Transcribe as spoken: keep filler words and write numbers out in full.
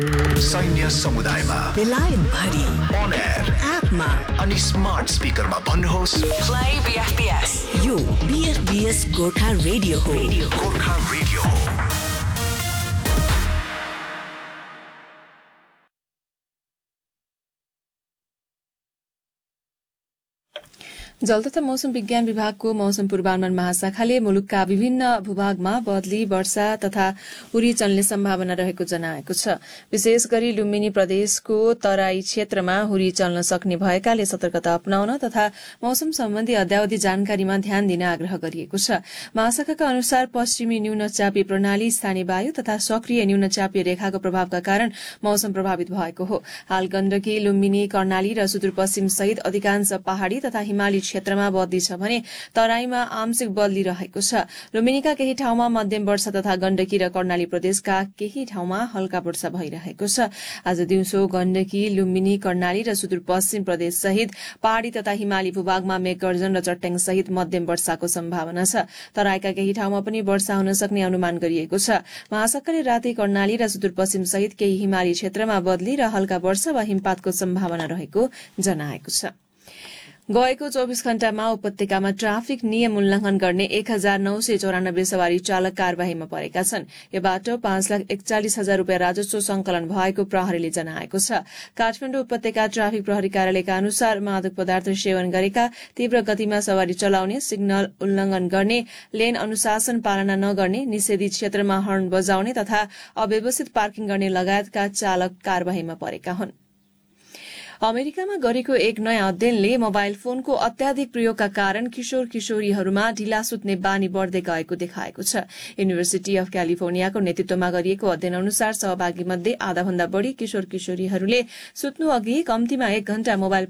सैन्य समुदायमा बेलायत भरि on air एपमा अनि स्मार्ट स्पिकरमा भन्नुहोस् प्ले बीएफबीएस यो बीएफबीएस गोर्खा रेडियो हो गोर्खा रेडियो हो। जल तथा मौसम विज्ञान विभागको मौसम पूर्वानुमान महाशाखाले मुलुकका विभिन्न भूभागमा बदली वर्षा तथा हुरी चल्ने सम्भावना रहेको जनाएको छ। विशेष गरी लुम्बिनी प्रदेशको तराई क्षेत्रमा हुरी चल्न सक्ने भएकाले सतर्कता अपनाउन तथा मौसम सम्बन्धी अद्यावधि जानकारीमा ध्यान दिन आग्रह गरिएको छ। महाशाखाका अनुसार पश्चिमी न्यूनचापी प्रणाली, स्थानीय वायु तथा सक्रिय न्यूनचापीय रेखाको प्रभावका कारण मौसम प्रभावित भएको हो। हाल गण्डकी, लुम्बिनी, कर्णाली र सुदूरपश्चिम सहित अधिकांश पहाड़ी तथा हिमाली क्षेत्रमा बदली छ भने तराईमा आंशिक बदली रहेको छ। लुम्बिनीका केही ठाउँमा मध्यम वर्षा तथा गण्डकी र कर्णाली प्रदेशका केही ठाउँमा हल्का वर्षा भइरहेको छ। आज दिउँसो गण्डकी, लुम्बिनी, कर्णाली र सुदूरपश्चिम प्रदेश सहित पहाड़ी तथा हिमाली भूभागमा मेघगर्जन र चट्याङ सहित मध्यम वर्षाको सम्भावना छ। तराईका केही ठाउँमा पनि वर्षा हुन सक्ने अनुमान गरिएको छ। महाशाखाले राति कर्णाली र सुदूरपश्चिम सहित केही हिमाली क्षेत्रमा बदली र हल्का वर्षा वा हिमपातको सम्भावना रहेको जनाएको छ। गएको चौबीस घण्टामा उपत्यकामा ट्राफिक नियम उल्लंघन गर्ने एक हजार नौ सय चौरानब्बे सवारी चालक कार्यवाहीमा परेका छन्। योबाट पाँच लाख एकचालिस हजार रूपियाँ राजस्व संकलन भएको प्रहरीले जनाएको छ। काठमाडौँ उपत्यका ट्राफिक प्रहरी कार्यालयका अनुसार मादक पदार्थ सेवन गरेका, तीव्र गतिमा सवारी चलाउने, सिग्नल उल्लंघन गर्ने, लेन अनुशासन पालना नगर्ने, निषेधित क्षेत्रमा हर्न बजाउने तथा अव्यवस्थित पार्किङ गर्ने लगायतका चालक कार्यवाहीमा परेका हुन्। अमेरिकामा गरेको एक नयाँ अध्ययनले मोबाइल फोनको अत्याधिक प्रयोगका कारण किशोर किशोरीहरूमा ढिला सुत्ने बानी बढ़दै गएको देखाएको छ। युनिभर्सिटी अफ क्यालिफोर्नियाको नेतृत्वमा गरिएको अध्ययन अनुसार सहभागी मध्ये आधा भन्दा बढ़ी किशोर किशोरीहरूले सुत्नु अघि कम्तीमा एक घण्टा मोबाइल